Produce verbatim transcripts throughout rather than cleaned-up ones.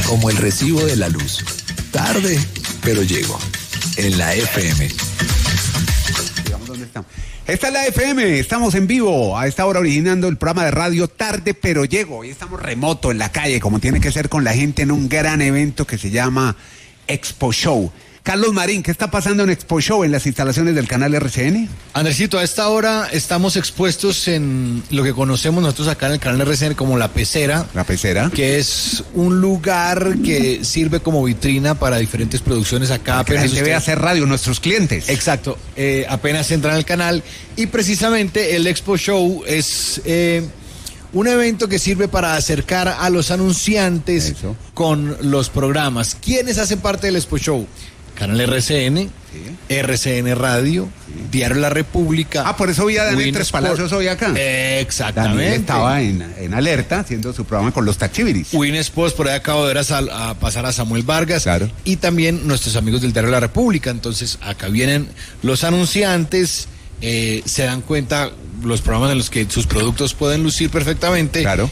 Como el recibo de la luz. Tarde, pero llego. En la F M. Digamos dónde estamos. Esta es la F M, estamos en vivo a esta hora originando el programa de radio Tarde pero Llego. Hoy estamos remoto en la calle, como tiene que ser con la gente en un gran evento que se llama Expo Show. Carlos Marín, ¿qué está pasando en Expo Show en las instalaciones del canal R C N? Andresito, a esta hora estamos expuestos en lo que conocemos nosotros acá en el canal R C N como La Pecera. La Pecera. Que es un lugar que sirve como vitrina para diferentes producciones acá. Para que la gente vea hacer radio, nuestros clientes. Exacto, eh, apenas entran al canal. Y precisamente el Expo Show es eh, un evento que sirve para acercar a los anunciantes Eso. con los programas. ¿Quiénes hacen parte del Expo Show? Canal R C N, sí. R C N Radio, sí. Diario La República. Ah, por eso vi a Daniel Tres Palacios hoy acá. Exactamente. Daniel estaba en, en alerta haciendo su programa con los Tachibiris. Win Sports, por ahí acabo de ver a, a pasar a Samuel Vargas. Claro. Y también nuestros amigos del Diario La República. Entonces, acá vienen los anunciantes, eh, se dan cuenta los programas en los que sus productos pueden lucir perfectamente. Claro.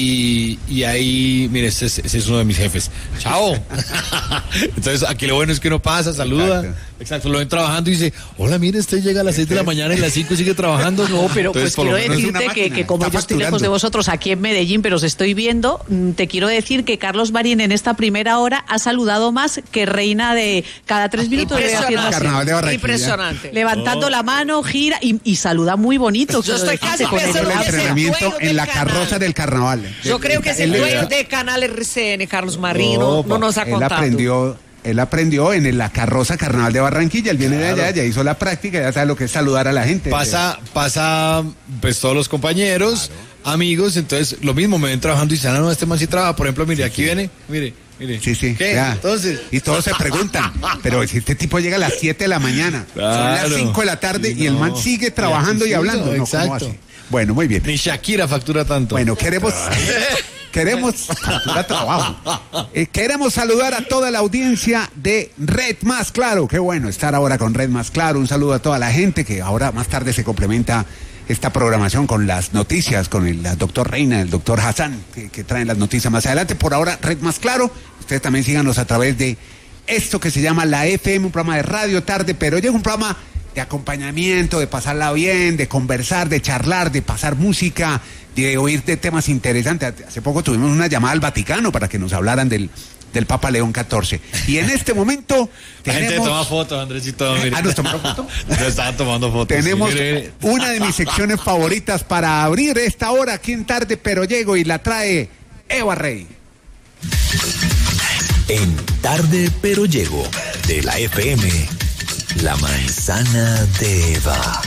Y, y ahí, mire, ese es, ese es uno de mis jefes. ¡Chao! Entonces, aquí lo bueno es que uno pasa, saluda. Exacto. Exacto, lo ven trabajando y dice, hola, mire, usted llega a las seis de la mañana y a las cinco sigue trabajando. No, pero Entonces, pues quiero decirte que, que como yo estoy lejos de vosotros aquí en Medellín, pero os estoy viendo, te quiero decir que Carlos Marín en esta primera hora ha saludado más que reina de cada tres minutos. Impresionante. Carnaval de Barranquilla. Impresionante. Levantando oh. la mano, gira y, y saluda muy bonito. Yo estoy casi con el entrenamiento en la carroza del carnaval. Yo de, creo que es el dueño de Canal R C N, Carlos Marín, no, no nos ha él contado. Aprendió, él aprendió en la carroza Carnaval de Barranquilla, él viene claro. de allá, ya hizo la práctica, ya sabe lo que es saludar a la gente. Pasa, pasa, pues todos los compañeros, claro. amigos, entonces lo mismo, me ven trabajando y dicen, ah, no, este man sí trabaja, por ejemplo, mire, sí, aquí sí. viene, mire. Mire. Sí, sí. ¿Qué? Ya. Entonces. Y todos se preguntan, pero si este tipo llega a las siete de la mañana, claro. son las cinco de la tarde sí, y el man sigue trabajando y, y hablando. No, exacto. ¿cómo así? Bueno, muy bien. Ni Shakira factura tanto. Bueno, queremos... Queremos facturar trabajo. Eh, queremos saludar a toda la audiencia de Red Más Claro. Qué bueno estar ahora con Red Más Claro. Un saludo a toda la gente que ahora más tarde se complementa esta programación con las noticias, con el doctor Reina, el doctor Hassan, que, que traen las noticias más adelante. Por ahora, Red Más Claro. Ustedes también síganos a través de esto que se llama la F M, un programa de radio tarde, pero llega un programa de acompañamiento, de pasarla bien, de conversar, de charlar, de pasar música, de oír de temas interesantes. Hace poco tuvimos una llamada al Vaticano para que nos hablaran del, del Papa León catorce. Y en este momento la tenemos... gente toma fotos, Andresito. Mire. Ah, ¿nos tomaron fotos? Nos estaban tomando fotos. Tenemos sí, mire. una de mis secciones favoritas para abrir esta hora aquí en Tarde Pero Llego y la trae Eva Rey. En Tarde Pero Llego, de la F M, la manzana de Eva.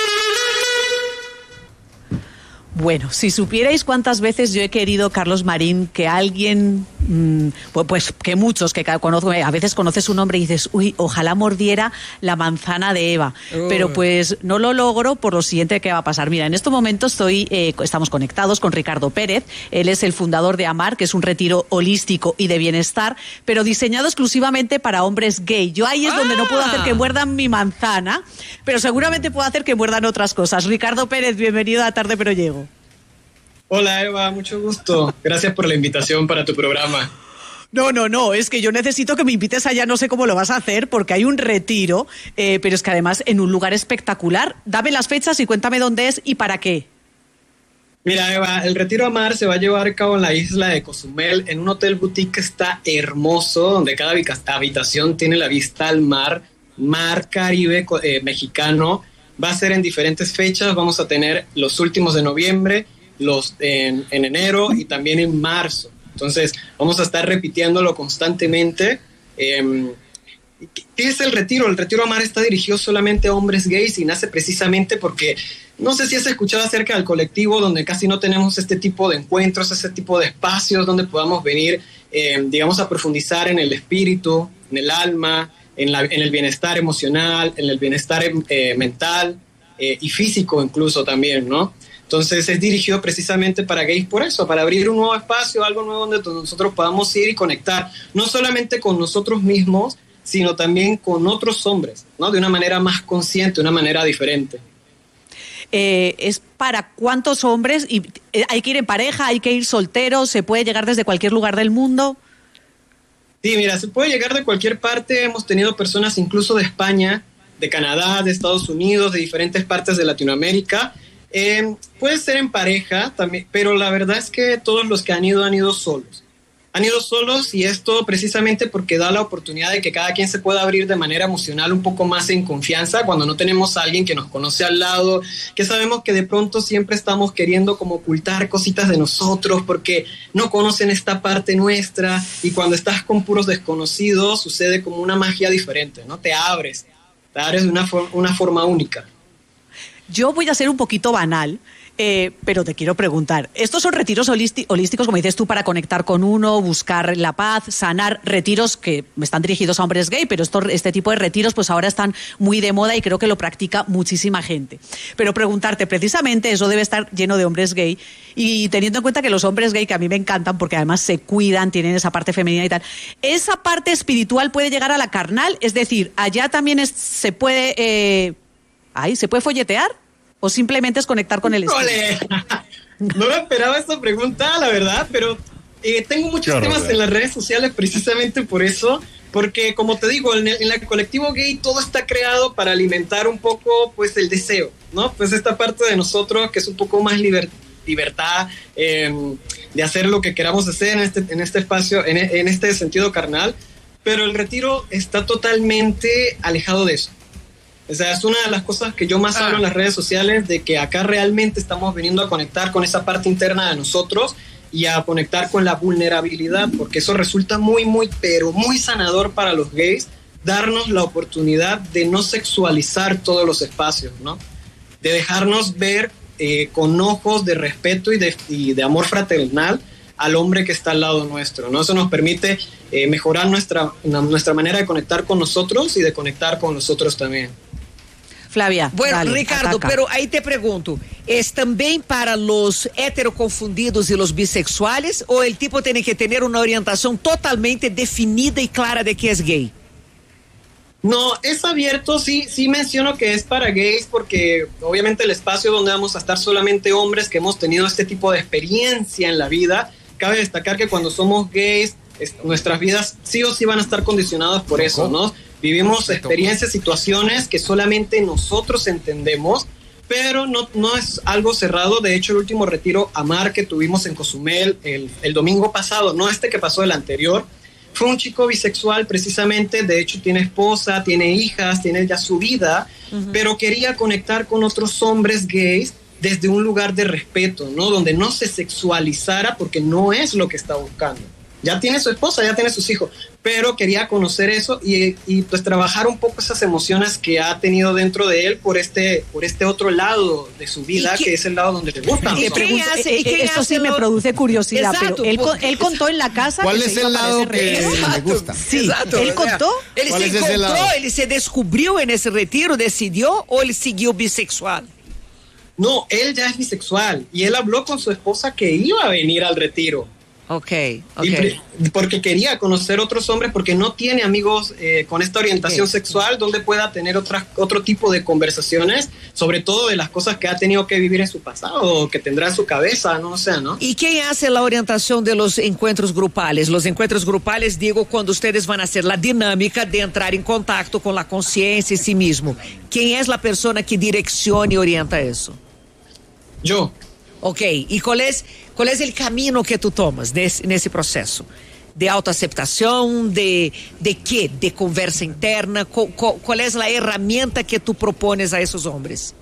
Bueno, si supierais cuántas veces yo he querido, Carlos Marín, que alguien, mmm, pues, pues que muchos que conozco, a veces conoces un nombre y dices, uy, ojalá mordiera la manzana de Eva, uh. pero pues no lo logro por lo siguiente que va a pasar. Mira, en este momento estoy, eh, estamos conectados con Ricardo Pérez, él es el fundador de Amar, que es un retiro holístico y de bienestar, pero diseñado exclusivamente para hombres gay. Yo ahí es ah. donde no puedo hacer que muerdan mi manzana, pero seguramente puedo hacer que muerdan otras cosas. Ricardo Pérez, bienvenido a Tarde Pero Llego. Hola Eva, mucho gusto. Gracias por la invitación para tu programa. No, no, no, es que yo necesito que me invites allá, no sé cómo lo vas a hacer, porque hay un retiro, eh, pero es que además en un lugar espectacular. Dame las fechas y cuéntame dónde es y para qué. Mira Eva, el Retiro Amar se va a llevar a cabo en la isla de Cozumel, en un hotel boutique que está hermoso, donde cada habitación tiene la vista al mar, mar Caribe eh, mexicano. Va a ser en diferentes fechas, vamos a tener los últimos de noviembre, los en, en enero y también en marzo. Entonces vamos a estar repitiéndolo constantemente. Eh, ¿Qué es el retiro? El Retiro Amar está dirigido solamente a hombres gays y nace precisamente porque no sé si has escuchado acerca del colectivo donde casi no tenemos este tipo de encuentros, este tipo de espacios donde podamos venir, eh, digamos, a profundizar en el espíritu, en el alma, en, la, en el bienestar emocional, en el bienestar eh, mental eh, y físico incluso también, ¿no? Entonces es dirigido precisamente para gays por eso, para abrir un nuevo espacio, algo nuevo donde nosotros podamos ir y conectar, no solamente con nosotros mismos, sino también con otros hombres, ¿no? De una manera más consciente, de una manera diferente. Eh, ¿Es para cuántos hombres? Y, eh, ¿hay que ir en pareja? ¿Hay que ir soltero? ¿Se puede llegar desde cualquier lugar del mundo? Sí, mira, se puede llegar de cualquier parte. Hemos tenido personas incluso de España, de Canadá, de Estados Unidos, de diferentes partes de Latinoamérica. Eh, puede ser en pareja también, pero la verdad es que todos los que han ido han ido solos. Han ido solos y esto precisamente porque da la oportunidad de que cada quien se pueda abrir de manera emocional un poco más en confianza cuando no tenemos a alguien que nos conoce al lado, que sabemos que de pronto siempre estamos queriendo como ocultar cositas de nosotros porque no conocen esta parte nuestra, y cuando estás con puros desconocidos sucede como una magia diferente, ¿no? Te abres, te abres de una, for- una forma única. Yo voy a ser un poquito banal, eh, pero te quiero preguntar, ¿estos son retiros holisti- holísticos, como dices tú, para conectar con uno, buscar la paz, sanar, retiros que están dirigidos a hombres gay, pero esto, este tipo de retiros pues ahora están muy de moda y creo que lo practica muchísima gente? Pero preguntarte, precisamente eso debe estar lleno de hombres gay, y teniendo en cuenta que los hombres gay, que a mí me encantan porque además se cuidan, tienen esa parte femenina y tal, ¿esa parte espiritual puede llegar a la carnal? Es decir, allá también es, se puede... Eh, Ay, ¿se puede folletear? ¿O simplemente es conectar con el espíritu? No me esperaba esta pregunta, la verdad, pero eh, tengo muchos temas en las redes sociales precisamente por eso, porque como te digo, en el, en el colectivo gay todo está creado para alimentar un poco pues el deseo, ¿no? Pues esta parte de nosotros que es un poco más liber, libertad, eh, de hacer lo que queramos hacer en este, en este espacio, en, en este sentido carnal, pero el retiro está totalmente alejado de eso. O sea, es una de las cosas que yo más hablo en las redes sociales, de que acá realmente estamos viniendo a conectar con esa parte interna de nosotros y a conectar con la vulnerabilidad, porque eso resulta muy, muy, pero muy sanador para los gays, darnos la oportunidad de no sexualizar todos los espacios, ¿no? De dejarnos ver eh, con ojos de respeto y de, y de amor fraternal al hombre que está al lado nuestro, ¿no? Eso nos permite eh, mejorar nuestra, nuestra manera de conectar con nosotros y de conectar con los otros también. Flavia, Bueno, dale, Ricardo, ataca. pero ahí te pregunto, ¿es también para los heteroconfundidos y los bisexuales o el tipo tiene que tener una orientación totalmente definida y clara de que es gay? No, es abierto, sí, sí menciono que es para gays porque obviamente el espacio donde vamos a estar solamente hombres que hemos tenido este tipo de experiencia en la vida. Cabe destacar que cuando somos gays, es, nuestras vidas sí o sí van a estar condicionadas por eso, ¿no? Vivimos experiencias, situaciones que solamente nosotros entendemos, pero no, no es algo cerrado. De hecho, el último retiro Amar que tuvimos en Cozumel el, el domingo pasado, no este que pasó, el anterior, fue un chico bisexual precisamente. De hecho, tiene esposa, tiene hijas, tiene ya su vida, uh-huh. pero quería conectar con otros hombres gays desde un lugar de respeto, ¿no? Donde no se sexualizara, porque no es lo que está buscando. Ya tiene su esposa, ya tiene sus hijos, pero quería conocer eso y, y pues trabajar un poco esas emociones que ha tenido dentro de él por este, por este otro lado de su vida, que es el lado donde le gustan. Y pregunto, hace, y eh, esto sí lo... me produce curiosidad, exacto, pero él, porque... él contó en la casa ¿cuál que es el lado que exacto, le gusta? Sí, exacto, él contó. Él se encontró, él se descubrió en ese retiro, decidió, o él siguió bisexual. No, él ya es bisexual y él habló con su esposa que iba a venir al retiro. Ok, ok. Y porque quería conocer otros hombres, porque no tiene amigos eh, con esta orientación okay. sexual donde pueda tener otras, otro tipo de conversaciones, sobre todo de las cosas que ha tenido que vivir en su pasado, que tendrá en su cabeza, no sé, ¿no? ¿Y quién hace la orientación de los encuentros grupales? Los encuentros grupales, digo, cuando ustedes van a hacer la dinámica de entrar en contacto con la conciencia y sí mismo. ¿Quién es la persona que direcciona y orienta eso? Yo. Ok, ¿y cuál es, cuál es el camino que tú tomas nesse, nesse proceso? ¿De autoaceptación? ¿De, de qué? ¿De conversa interna? ¿Cuál, ¿Cuál es la herramienta que tú propones a esos hombres?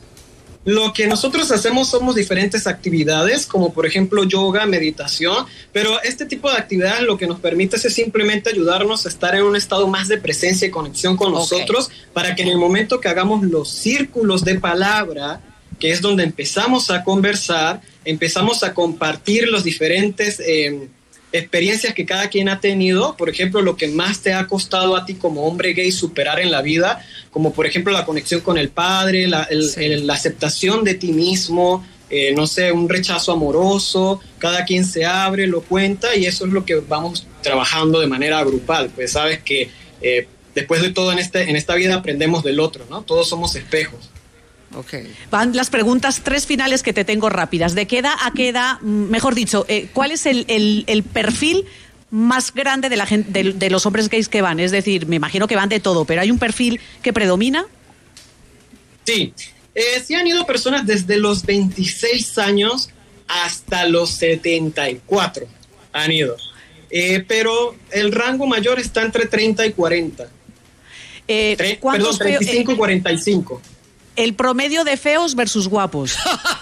Lo que nosotros hacemos somos diferentes actividades, como por ejemplo yoga, meditación, pero este tipo de actividades lo que nos permite es simplemente ayudarnos a estar en un estado más de presencia y conexión con nosotros, okay. para que en el momento que hagamos los círculos de palabra, que es donde empezamos a conversar, empezamos a compartir los diferentes eh, experiencias que cada quien ha tenido. Por ejemplo, lo que más te ha costado a ti como hombre gay superar en la vida, como por ejemplo la conexión con el padre, la, el, sí. el, la aceptación de ti mismo, eh, no sé, un rechazo amoroso. Cada quien se abre, lo cuenta, y eso es lo que vamos trabajando de manera grupal. Pues sabes que eh, después de todo en, este, en esta vida aprendemos del otro, ¿no? Todos somos espejos. Okay. Van las preguntas tres finales que te tengo rápidas. ¿De qué edad a qué edad, mejor dicho, eh, cuál es el, el, el perfil más grande de, la gente, de, de los hombres gays que van? Es decir, me imagino que van de todo, pero ¿hay un perfil que predomina? Sí, eh, sí han ido personas desde los veintiséis años hasta los setenta y cuatro han ido. Eh, pero el rango mayor está entre treinta y cuarenta. Eh, Tre- ¿cuántos perdón, treinta y cinco feo- y cuarenta y cinco. El promedio de feos versus guapos.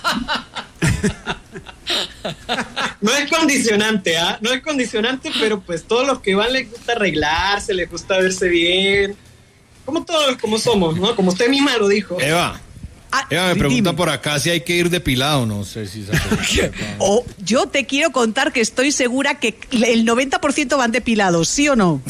No es condicionante, ¿ah? No es condicionante, pero pues todos los que van les gusta arreglarse, les gusta verse bien. Como todos, como somos, ¿no? Como usted misma lo dijo. Eva, Ah, Eva me dime. pregunta por acá si hay que ir depilado, no sé si se O yo te quiero contar que estoy segura que el noventa por ciento van depilados, ¿sí o no?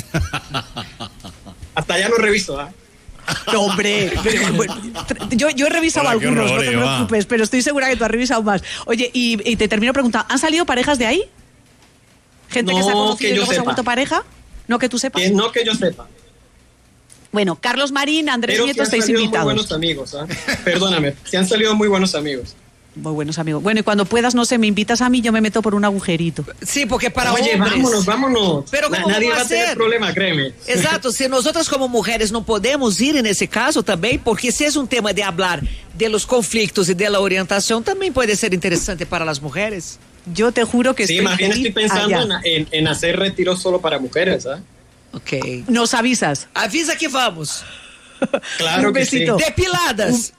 Hasta ya lo reviso, ¿ah? No, hombre, pero, bueno, yo, yo he revisado Hola, qué algunos, horror, no te Eva. preocupes, pero estoy segura que tú has revisado más. Oye, y, y te termino preguntando, ¿han salido parejas de ahí? ¿Gente que se ha No, conocido que y yo luego se ha sepa. vuelto pareja? ¿No que tú sepas? Que no que yo sepa. Bueno, Carlos Marín, Andrés Pero Nieto, sí han estáis salido muy invitados. buenos amigos, ¿ah? Perdóname, se han salido muy buenos amigos. Muy buenos amigos. Bueno, y cuando puedas, no sé, me invitas a mí, yo me meto por un agujerito. Sí, porque para Oye, hombres... vámonos, vámonos. Pero Na- ¿cómo nadie vamos va a a tener hacer? problema, créeme. Exato, se nosotras como mujeres não podemos ir nesse caso também, porque se é um tema de hablar de los conflictos e de la orientación, também pode ser interessante para las mujeres. Yo te juro que Sí, estoy más bien estoy feliz pensando allá. en, en, en hacer retiros solo para mujeres, ¿ah? Ok. Nos avisas. Avisa que vamos. Claro Un que sí. besito. Depiladas.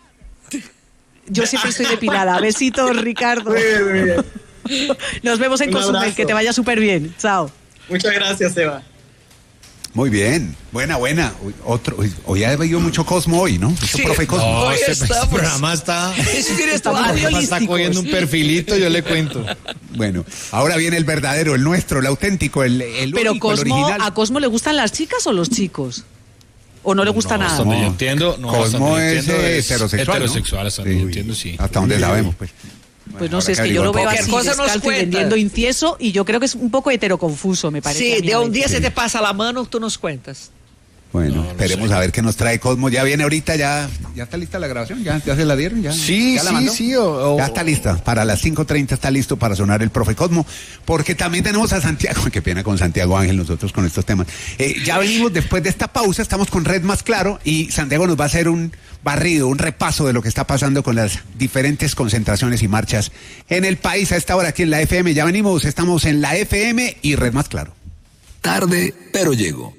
Yo siempre estoy depilada. Besitos, Ricardo. Muy bien, muy bien. Nos vemos en Un Cozumel, abrazo. que te vaya súper bien. Chao. Muchas gracias, Eva. Muy bien, buena, buena. Uy, otro, uy, hoy ha habido mucho Cosmo hoy, ¿no? Mucho Sí. profe Cosmo. No, Hoy este estamos- programa está, Espiritual. este programa está holísticos. cogiendo un perfilito, yo le cuento. Bueno, ahora viene el verdadero, el nuestro, el auténtico, el, el Pero único, el Cosmo, original. ¿a Cosmo le gustan las chicas o los chicos? ¿O no le gusta No, nada? hasta donde yo entiendo, no, hasta Cosmo donde yo es, entiendo eh, es heterosexual, ¿no? heterosexual, hasta donde yo entiendo, sí. Hasta donde sabemos, pues. Pues no Bueno, sé, es habrá que yo lo averiguar veo un así, poco. Cualquier cosa nos descalzo y cuenta. vendiendo incienso, y yo creo que es un poco heteroconfuso, me parece. a Sí, mí de a un día veces. se te pasa la mano, tú nos cuentas. Bueno, No, no esperemos sé. a ver qué nos trae Cosmo. Ya viene ahorita, ya ya está lista la grabación, ya, ya se la dieron, ya. Sí, ¿Ya la sí, mandó? sí, o- o- ya está lista. Para las cinco treinta está listo para sonar el profe Cosmo, porque también tenemos a Santiago. Qué pena con Santiago Ángel nosotros con estos temas. Eh, ya venimos después de esta pausa, estamos con Red Más Claro y Santiago nos va a hacer un barrido, un repaso de lo que está pasando con las diferentes concentraciones y marchas en el país a esta hora aquí en la F M. Ya venimos, estamos en la F M y Red Más Claro. Tarde, pero llego.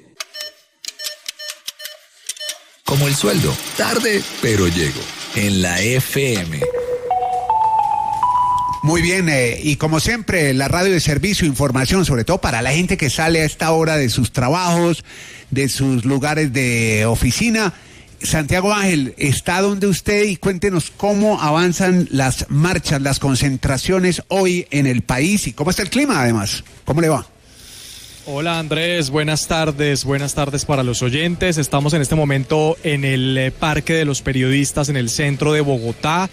Como el sueldo. Tarde, pero llego. En la F M. Muy bien, eh, y como siempre, la radio de servicio, información, sobre todo para la gente que sale a esta hora de sus trabajos, de sus lugares de oficina. Santiago Ángel, está donde usted y cuéntenos cómo avanzan las marchas, las concentraciones hoy en el país y cómo está el clima además. ¿Cómo le va? Hola Andrés, buenas tardes, buenas tardes para los oyentes. Estamos en este momento en el eh, Parque de los Periodistas, en el centro de Bogotá.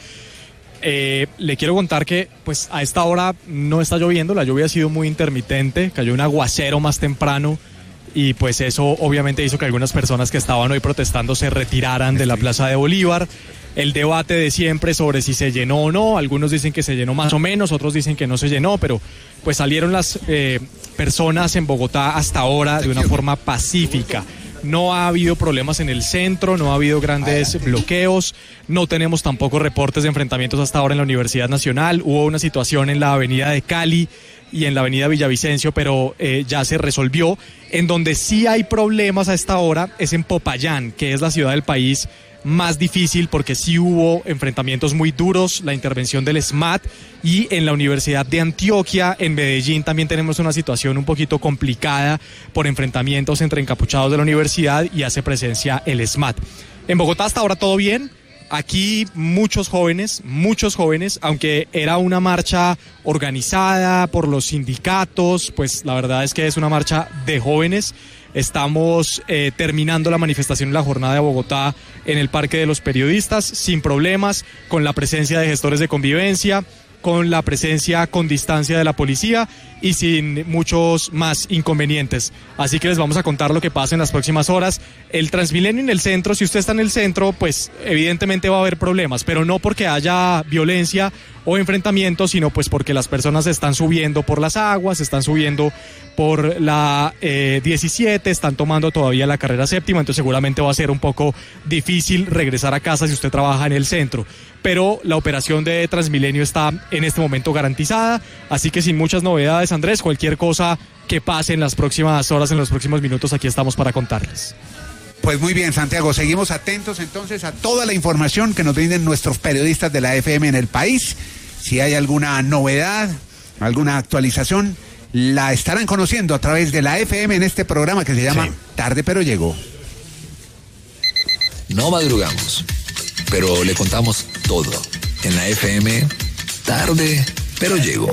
Eh, le quiero contar que pues a esta hora no está lloviendo, la lluvia ha sido muy intermitente, cayó un aguacero más temprano y pues eso obviamente hizo que algunas personas que estaban hoy protestando se retiraran de la Plaza de Bolívar. El debate de siempre sobre si se llenó o no, algunos dicen que se llenó más o menos, otros dicen que no se llenó, pero pues salieron las eh, personas en Bogotá hasta ahora de una forma pacífica. No ha habido problemas en el centro, no ha habido grandes bloqueos, no tenemos tampoco reportes de enfrentamientos hasta ahora en la Universidad Nacional. Hubo una situación en la avenida de Cali y en la avenida Villavicencio, pero eh, ya se resolvió. En donde sí hay problemas a esta hora es en Popayán, que es la ciudad del país más difícil porque sí hubo enfrentamientos muy duros, la intervención del SMAT, y en la Universidad de Antioquia, en Medellín, también tenemos una situación un poquito complicada por enfrentamientos entre encapuchados de la universidad y hace presencia el SMAT. En Bogotá hasta ahora todo bien. Aquí muchos jóvenes, muchos jóvenes, aunque era una marcha organizada por los sindicatos, pues la verdad es que es una marcha de jóvenes. Estamos eh, terminando la manifestación en la jornada de Bogotá en el Parque de los Periodistas, sin problemas, con la presencia de gestores de convivencia, con la presencia con distancia de la policía y sin muchos más inconvenientes. Así que les vamos a contar lo que pasa en las próximas horas. El Transmilenio en el centro, si usted está en el centro, pues evidentemente va a haber problemas, pero no porque haya violencia o enfrentamientos, sino pues porque las personas están subiendo por las aguas, están subiendo por la eh, diecisiete, están tomando todavía la carrera séptima, entonces seguramente va a ser un poco difícil regresar a casa si usted trabaja en el centro. Pero la operación de Transmilenio está en este momento garantizada, así que sin muchas novedades, Andrés, cualquier cosa que pase en las próximas horas, en los próximos minutos, aquí estamos para contarles. Pues muy bien, Santiago, seguimos atentos entonces a toda la información que nos brinden nuestros periodistas de la F M en el país. Si hay alguna novedad, alguna actualización, la estarán conociendo a través de la F M en este programa que se llama sí. Tarde pero Llego. No madrugamos, pero le contamos todo en la F M Tarde pero Llego.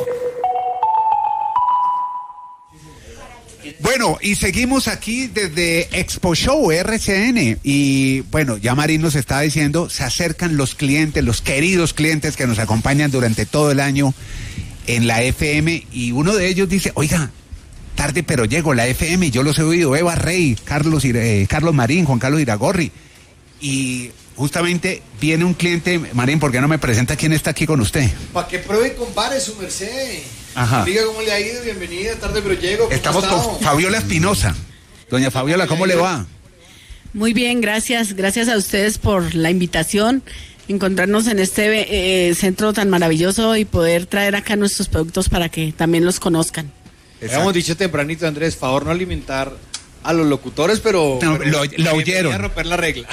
Bueno, y seguimos aquí desde Expo Show R C N y bueno, ya Marín nos está diciendo, se acercan los clientes, los queridos clientes que nos acompañan durante todo el año en la F M y uno de ellos dice, oiga, tarde pero llego, la F M, yo los he oído, Eva Rey, Carlos, eh, Carlos Marín, Juan Carlos Iragorri, y justamente viene un cliente, Marín, ¿por qué no me presenta quién está aquí con usted? Para que pruebe y compare su merced. Ajá. Diga cómo le ha ido, bienvenida, tarde pero llego. Estamos con Fabiola Espinosa. Doña Fabiola, ¿cómo le va? Muy bien, gracias, gracias a ustedes por la invitación, encontrarnos en este eh, centro tan maravilloso y poder traer acá nuestros productos para que también los conozcan. Habíamos dicho tempranito, Andrés, favor no alimentar a los locutores, pero... No, pero lo, lo oyeron. A romper la regla.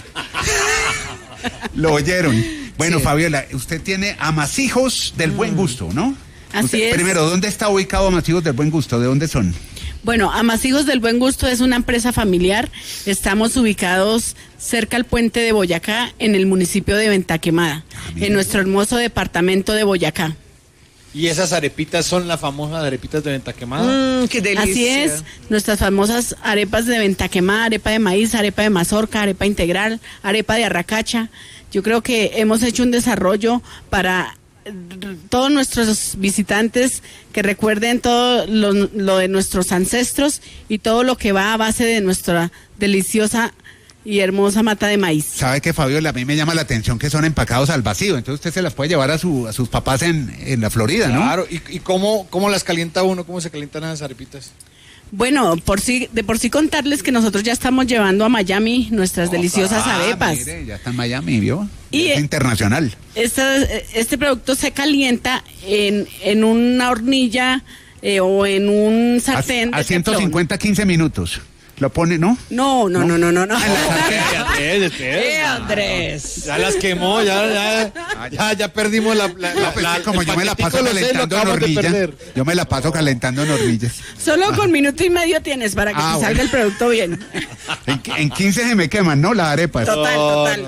Lo oyeron. Bueno, Sí. Fabiola, usted tiene Amasijos del Buen Gusto, ¿no? Así Usted, es. Primero, ¿dónde está ubicado Amasijos del Buen Gusto? ¿De dónde son? Bueno, Amasijos del Buen Gusto es una empresa familiar. Estamos ubicados cerca al puente de Boyacá, en el municipio de Venta Quemada, Ah, mira. en nuestro hermoso departamento de Boyacá. Y esas arepitas son las famosas arepitas de Venta Quemada. Mmm, qué delicia. Así es, nuestras famosas arepas de Venta Quemada, arepa de maíz, arepa de mazorca, arepa integral, arepa de arracacha. Yo creo que hemos hecho un desarrollo para todos nuestros visitantes que recuerden todo lo, lo de nuestros ancestros y todo lo que va a base de nuestra deliciosa y hermosa mata de maíz. Sabe que, Fabiola, a mí me llama la atención que son empacados al vacío, entonces usted se las puede llevar a, su, a sus papás en, en la Florida, ¿no? Claro, ¿y, y cómo, cómo las calienta uno? ¿Cómo se calientan esas arepitas? Bueno, por sí, de por sí contarles que nosotros ya estamos llevando a Miami nuestras deliciosas Ah, arepas. mire, ya está en Miami, ¿vio? Y, es eh, internacional. Este, este producto se calienta en, en una hornilla eh, o en un sartén. A, a de ciento teflón. cincuenta, quince minutos. Lo pone, ¿no? No, no, no, no, no. no. Eh, Andrés. Ya las quemó, ya, ya, ya, ya perdimos la... la, No, la, pues, la- como el yo me la paquetico paso lo sé, lo calentando en acabamos de hornilla. perder. Yo me la paso calentando en hornillas. Solo con minuto y medio tienes para que Ah, te bueno. salga el producto bien. En, en quince se me queman, ¿no? Las arepas. Total, total.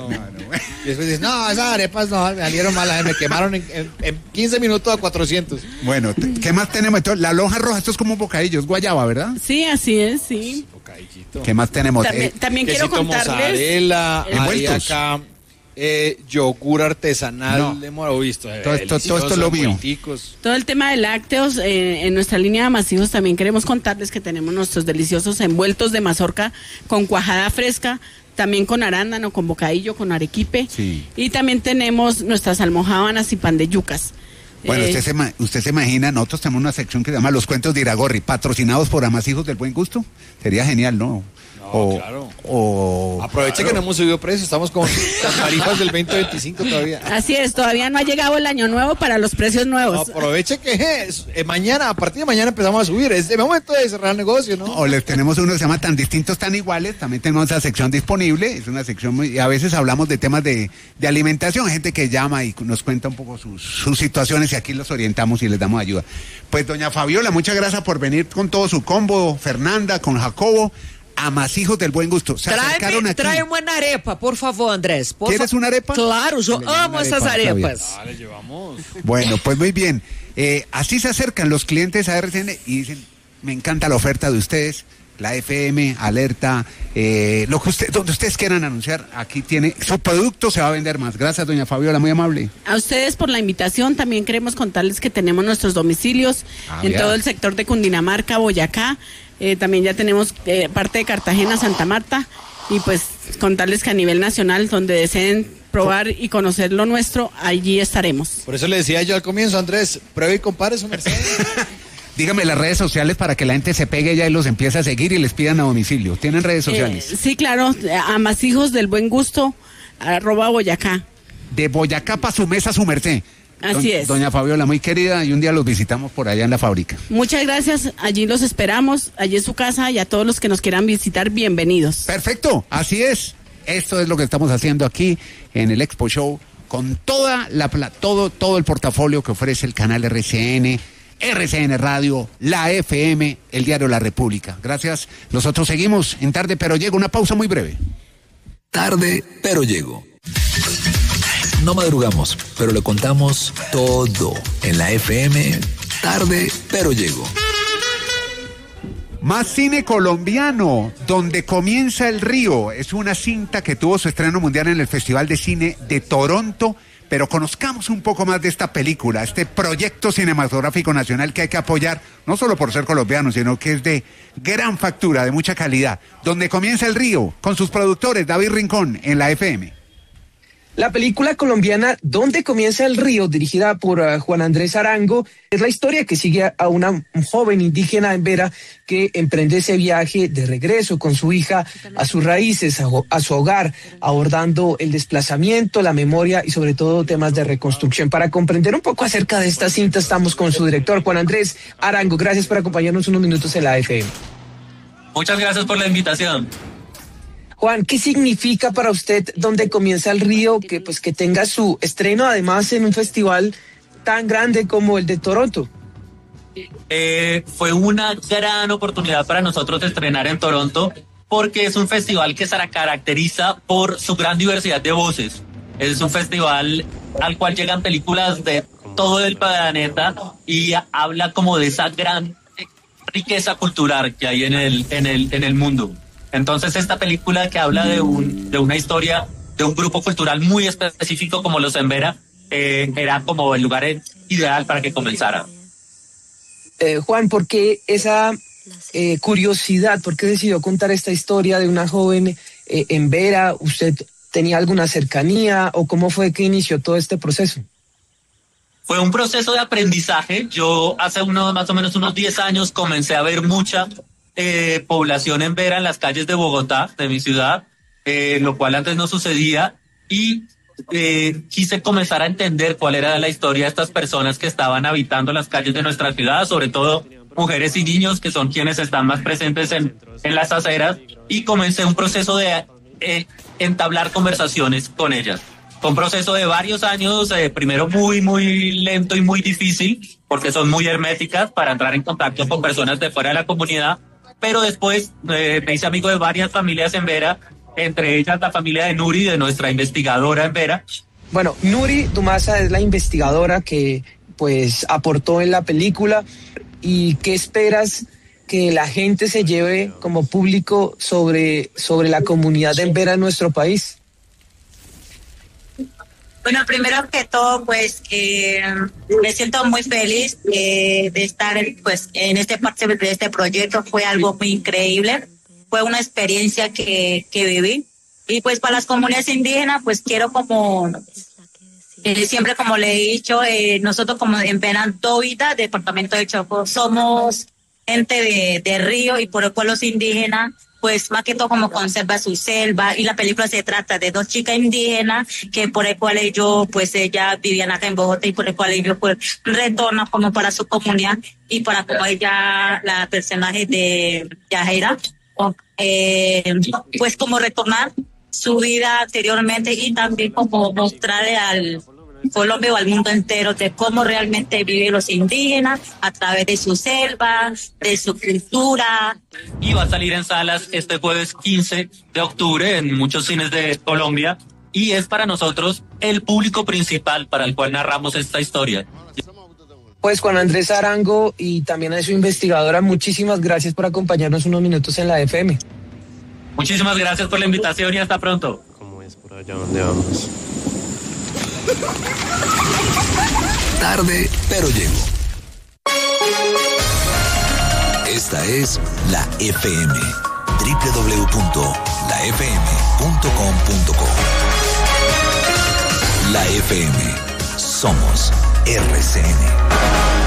Y después dices, no, esas arepas no, me salieron malas, me quemaron en, en, en quince minutos a cuatrocientos. Bueno, te- ¿qué más tenemos? Entonces, la lonja roja, esto es como un bocadillo, es guayaba, ¿verdad? Sí, así es, sí. ¿Qué más tenemos? También, Eh, también quiero Quesito contarles. mozzarella, hay Envueltos. acá eh, yogur artesanal, No. hemos visto. eh, Todo esto- todo esto es lo mío. envuelticos. Todo el tema de lácteos, eh, en nuestra línea de amasijos también queremos contarles que tenemos nuestros deliciosos envueltos de mazorca con cuajada fresca, también con arándano, con bocadillo, con arequipe. Sí. Y también tenemos nuestras almojábanas y pan de yucas. Bueno, Eh, usted, se, ma- usted se imagina, nosotros tenemos una sección que se llama Los Cuentos de Iragorri, patrocinados por Amasijos del Buen Gusto. Sería genial, ¿no? No, claro. o- Aproveche que no hemos subido precios, estamos con las tarifas del veinte veinticinco todavía. Así es, todavía no ha llegado el año nuevo para los precios No, nuevos. aproveche que es, eh, mañana, a partir de mañana empezamos a subir. Es el momento de cerrar el negocio, ¿no? O les tenemos uno que se llama Tan Distintos, Tan Iguales. También tenemos esa sección disponible. Es una sección muy... Y a veces hablamos de temas de, de alimentación. Gente que llama y nos cuenta un poco sus, sus situaciones y aquí los orientamos y les damos ayuda. Pues, doña Fabiola, muchas gracias por venir con todo su combo. Fernanda, con Jacobo. Amasijos del Buen Gusto. Se acercaron Trae, aquí. trae uma arepa, por favor, Andrés. Por ¿Quieres fa- una arepa? Claro, yo Le llevo amo una esas arepa, está arepas. Vale, llevamos. Bueno, pues muy bien. Eh, así se acercan los clientes a R C N y dicen, me encanta la oferta de ustedes, la F M, Alerta, eh, lo que usted, donde ustedes quieran anunciar, aquí tiene, su producto se va a vender más. Gracias, doña Fabiola, muy amable. A ustedes por la invitación, también queremos contarles que tenemos nuestros domicilios Ah, en bien. todo el sector de Cundinamarca, Boyacá, eh, también ya tenemos eh, parte de Cartagena, Santa Marta, y pues contarles que a nivel nacional, donde deseen probar y conocer lo nuestro, allí estaremos. Por eso le decía yo al comienzo, Andrés, pruebe y compare su merced. Dígame las redes sociales para que la gente se pegue ya y los empiece a seguir y les pidan a domicilio. ¿Tienen redes sociales? Eh, sí, claro, Amasijos del Buen Gusto, arroba Boyacá. De Boyacá para su mesa, su merced. Así Do- es. Doña Fabiola, muy querida, y un día los visitamos por allá en la fábrica. Muchas gracias, allí los esperamos, allí en su casa, y a todos los que nos quieran visitar, bienvenidos. Perfecto, así es. Esto es lo que estamos haciendo aquí en el Expo Show, con toda la pla- todo, todo el portafolio que ofrece el canal R C N, R C N Radio, la F M, el diario La República. Gracias. Nosotros seguimos en Tarde, pero llega una pausa muy breve. Tarde, pero llego. No madrugamos, pero le contamos todo en la F M. Tarde, pero llego. Más cine colombiano, Donde comienza el río. Es una cinta que tuvo su estreno mundial en el Festival de Cine de Toronto. Pero conozcamos un poco más de esta película, este proyecto cinematográfico nacional que hay que apoyar, no solo por ser colombiano, sino que es de gran factura, de mucha calidad. Donde comienza el río, con sus productores, David Rincón, en la F M. La película colombiana Donde comienza el río, dirigida por uh, Juan Andrés Arango, es la historia que sigue a una un joven indígena en Vera que emprende ese viaje de regreso con su hija a sus raíces, a, a su hogar, abordando el desplazamiento, la memoria y sobre todo temas de reconstrucción. Para comprender un poco acerca de esta cinta estamos con su director, Juan Andrés Arango. Gracias por acompañarnos unos minutos en la F M. Muchas gracias por la invitación. Juan, ¿qué significa para usted Donde comienza el río que pues que tenga su estreno además en un festival tan grande como el de Toronto? Eh, fue una gran oportunidad para nosotros de estrenar en Toronto porque es un festival que se caracteriza por su gran diversidad de voces. Es un festival al cual llegan películas de todo el planeta y habla como de esa gran riqueza cultural que hay en el, en el, en el mundo. Entonces esta película que habla de un de una historia de un grupo cultural muy específico como los Embera eh, era como el lugar ideal para que comenzara. Eh, Juan, ¿por qué esa eh, curiosidad? ¿Por qué decidió contar esta historia de una joven eh, Embera? ¿Usted tenía alguna cercanía o cómo fue que inició todo este proceso? Fue un proceso de aprendizaje. Yo hace unos más o menos unos diez años comencé a ver mucha Eh, población en Vera en las calles de Bogotá, de mi ciudad, eh, lo cual antes no sucedía, y eh, quise comenzar a entender cuál era la historia de estas personas que estaban habitando las calles de nuestra ciudad, sobre todo mujeres y niños, que son quienes están más presentes en, en las aceras, y comencé un proceso de eh, entablar conversaciones con ellas. Fue un proceso de varios años, eh, primero muy, muy lento y muy difícil, porque son muy herméticas para entrar en contacto con personas de fuera de la comunidad, pero después eh, me hice amigo de varias familias en Vera, entre ellas la familia de Nuri, de nuestra investigadora en Vera. Bueno, Nuri Dumasa es la investigadora que pues aportó en la película. ¿Y qué esperas que la gente se lleve como público sobre, sobre la comunidad en Vera en nuestro país? Bueno, primero que todo, pues eh, me siento muy feliz eh, de estar pues en este parte de este proyecto. Fue algo muy increíble, fue una experiencia que, que viví. Y pues para las comunidades indígenas, pues quiero como, eh, siempre como le he dicho, eh, nosotros como en Penantovita, departamento de Chocó, somos gente de, de río y por el cual los indígenas pues más que todo como conserva su selva, y la película se trata de dos chicas indígenas que por el cual ellos pues ellas vivían acá en Bogotá y por el cual ellos pues retornan como para su comunidad y para como ella, la personaje de Yajaira, eh, pues como retornar su vida anteriormente y también como mostrarle al Colombia o al mundo entero de cómo realmente viven los indígenas a través de su selva, de su cultura. Y va a salir en salas este jueves quince de octubre en muchos cines de Colombia y es para nosotros el público principal para el cual narramos esta historia. Pues Juan Andrés Arango y también a su investigadora, muchísimas gracias por acompañarnos unos minutos en la F M. Muchísimas gracias por la invitación y hasta pronto. ¿Cómo es por allá donde vamos? Tarde, pero llego. Esta es la F M. doble u doble u doble u punto la f m punto com punto co. La F M. Somos R C N.